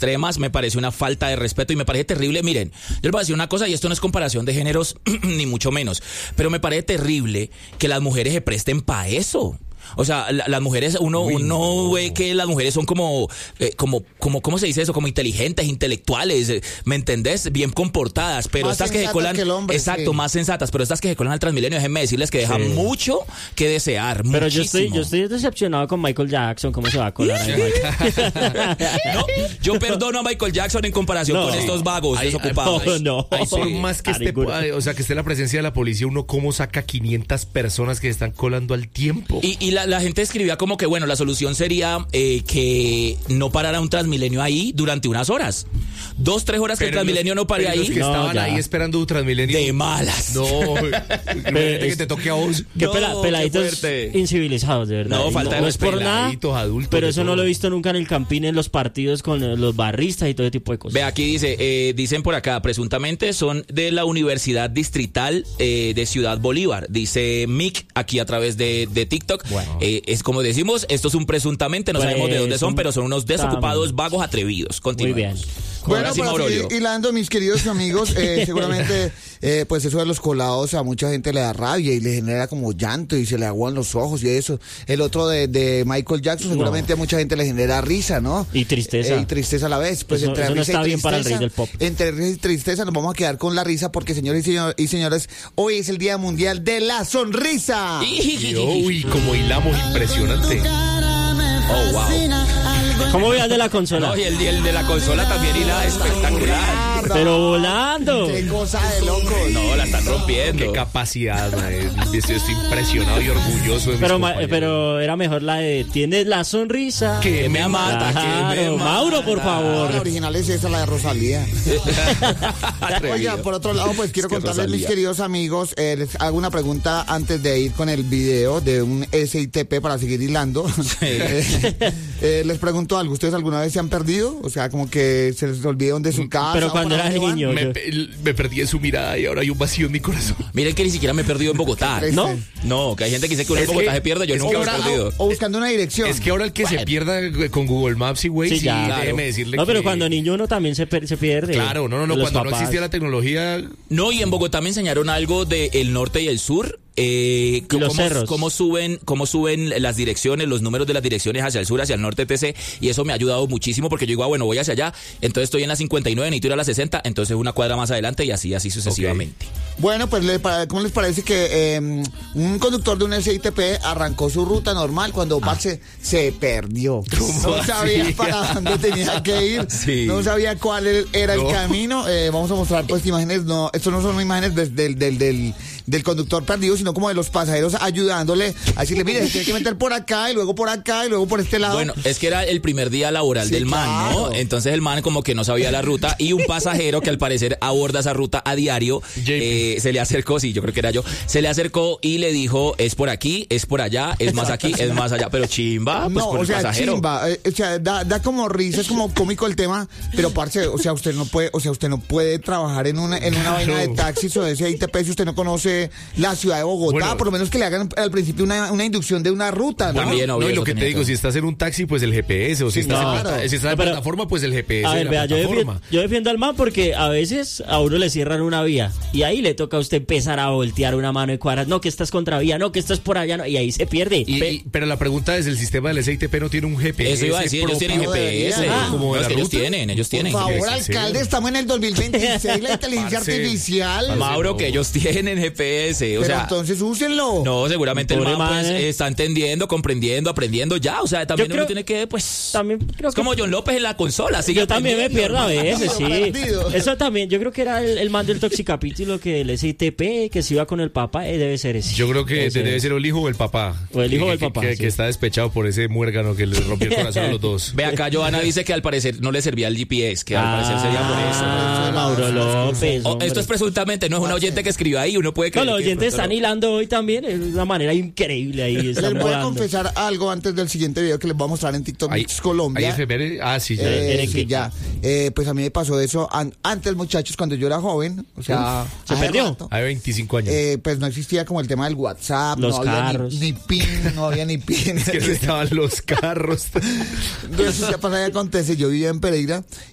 extremas, me parece una falta de respeto y me parece terrible. Miren, yo les voy a decir una cosa y esto no es comparación de géneros ni mucho menos, pero me parece terrible que las mujeres se presten para eso. O sea, las mujeres, uno ve que las mujeres son como, ¿cómo se dice eso? Como inteligentes, intelectuales, ¿me entendés? Bien comportadas, pero más estas que se colan, que el hombre, exacto, sí. Más sensatas, pero estas que se colan al Transmilenio, déjenme decirles que dejan mucho que desear, pero muchísimo. yo estoy decepcionado con Michael Jackson, ¿cómo se va a colar ahí? No, yo perdono a Michael Jackson en comparación con estos vagos desocupados. Por más que esté la presencia de la policía, uno cómo saca 500 personas que se están colando al tiempo. Y la gente escribía como que, bueno, la solución sería que no parara un Transmilenio ahí durante unas horas. 2-3 horas que el Transmilenio no pare ahí. Los que estaban ahí esperando un Transmilenio. De malas. No, que te toque a vos. Qué peladitos incivilizados, de verdad. No, falta de no es por nada, adultos, pero eso no lo he visto nunca en el Campín, en los partidos con los barristas y todo ese tipo de cosas. Ve, aquí dice, dicen por acá, presuntamente son de la Universidad Distrital de Ciudad Bolívar. Dice Mick aquí a través de TikTok. Bueno. Es como decimos, esto es un presuntamente, no sabemos de dónde son, pero son unos desocupados, vagos, atrevidos. Continuemos. Muy bien. Bueno, para seguir hilando, mis queridos amigos, seguramente pues eso de los colados a mucha gente le da rabia y le genera como llanto y se le aguan los ojos y eso. El otro de Michael Jackson seguramente a mucha gente le genera risa, ¿no? Y tristeza. Y tristeza a la vez. Pues eso no está bien para el rey del pop. Entre risa y tristeza nos vamos a quedar con la risa porque, señores y señores, hoy es el Día Mundial de la Sonrisa. Uy, como hilamos impresionante. Oh, wow. ¿Cómo veas de la consola? No, y el de la consola también hila espectacular. Pero volando. Qué cosa de loco. No, la están rompiendo. Qué capacidad, estoy impresionado y orgulloso de mis compañeros. Pero era mejor la de tienes la sonrisa que me mata, claro, que me mata. Mauro, por favor. La original es esa, la de Rosalía. Oiga, por otro lado, pues quiero contarles, mis queridos amigos, les hago una pregunta antes de ir con el video de un SITP para seguir hilando. Les pregunto algo, ¿ustedes alguna vez se han perdido? O sea, como que se les olvidaron de su casa. Pero cuando eras niño. Me perdí en su mirada y ahora hay un vacío en mi corazón. Miren que ni siquiera me he perdido en Bogotá. ¿No? No, que hay gente que dice que uno en Bogotá se pierde, yo nunca me he perdido. O buscando una dirección. Es que ahora el que se pierda con Google Maps y Waze, sí, ya, déjeme decirle no, pero que... cuando niño uno también se pierde. Claro, cuando no existía la tecnología... No, y en Bogotá me enseñaron algo del norte y el sur. Los cerros. Cómo suben las direcciones, los números de las direcciones hacia el sur, hacia el norte, etc. Y eso me ha ayudado muchísimo porque yo digo, bueno, voy hacia allá, entonces estoy en la 59, necesito ir a la 60, entonces una cuadra más adelante y así sucesivamente. Okay. Bueno, pues, ¿cómo les parece que un conductor de un SITP arrancó su ruta normal cuando se perdió? No sabía para dónde tenía que ir, no sabía cuál era el camino. Vamos a mostrar pues imágenes, esto no son imágenes del conductor perdido, sino como de los pasajeros ayudándole a decirle, mire, se tiene que meter por acá y luego por acá y luego por este lado. Bueno, es que era el primer día laboral del man, ¿no? Entonces el man como que no sabía la ruta y un pasajero que al parecer aborda esa ruta a diario, se le acercó, sí, yo creo que era yo, se le acercó y le dijo, es por aquí, es por allá, es más aquí, es más allá, pero chimba, pues no, por o el sea, pasajero. Chimba, o sea, da como risa, es como cómico el tema, pero parce, o sea, usted no puede trabajar en una vaina de taxis o de SITP si usted no conoce la ciudad de Bogotá, bueno, por lo menos que le hagan al principio una inducción de una ruta, ¿no? También, obvio, y lo que te digo, si estás en un taxi, pues el GPS, o si estás en plataforma, pues el GPS. A ver, vea, yo defiendo al man porque a veces a uno le cierran una vía y ahí le toca a usted empezar a voltear una mano de cuadras, no, que estás contravía, no, que estás por allá, no, y ahí se pierde. Pero la pregunta es, ¿el sistema del SITP no tiene un GPS? Eso iba a decir, ellos tienen GPS. Como es que ellos tienen. Por favor, alcalde, estamos en el 2026, la inteligencia artificial. Mauro, que ellos tienen GPS, o sea, entonces úsenlo. No, seguramente el man pues, está entendiendo, comprendiendo, aprendiendo ya, o sea, también uno tiene que, pues, también creo es como John López en la consola. Yo también me pierdo a veces, sí. Eso también, yo creo que era el man del Toxicapítulo que el SITP, que se iba con el papá, debe ser ese. Yo creo que debe ser el hijo o el papá. O el hijo del papá. Que está despechado por ese muérgano que le rompió el corazón a los dos. Ve acá, Johanna dice que al parecer no le servía el GPS, que al parecer sería por eso. Mauro López. Esto es presuntamente, no es una oyente que escribió ahí, uno puede creer. No, los oyentes están hilando hoy también, de una manera increíble ahí. Les voy a confesar algo antes del siguiente video que les voy a mostrar en TikTok Colombia. Sí, ya. Pues a mí me pasó eso antes, muchachos, cuando yo era joven, o sea, se perdió. Hay 25 años. Pues no existía como el tema del WhatsApp, los no carros. había ni PIN, no había ni PIN. Es que estaban los carros. Entonces ya pasa y acontece, yo vivía en Pereira